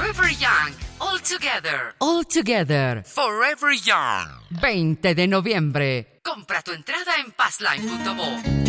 Forever Young, All Together. All Together. Forever Young. 20 de noviembre. Compra tu entrada en passline.bo.